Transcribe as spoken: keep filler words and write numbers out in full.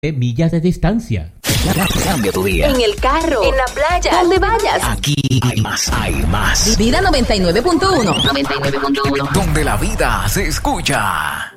millas de distancia. Cambia tu día. En el carro, en la playa, donde vayas. Aquí hay más, hay más. Vida noventa y nueve punto uno. noventa y nueve punto uno. Donde la vida se escucha.